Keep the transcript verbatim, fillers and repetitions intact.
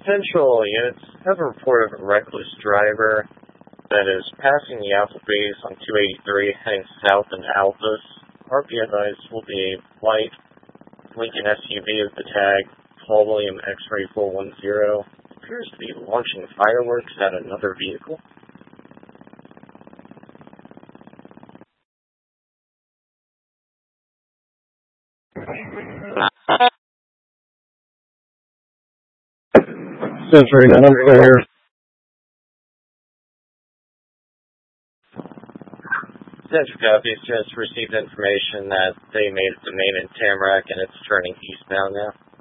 Central units have a report of a reckless driver that is passing the Alpha base on two eighty-three heading south in Alpha. R P advice will be a white Lincoln S U V with the tag Paul William X-ray four one zero. Appears to be launching fireworks at another vehicle. Century, I'm clear. Central copies just received information that they made it to Main and Tamarack and it's turning eastbound now.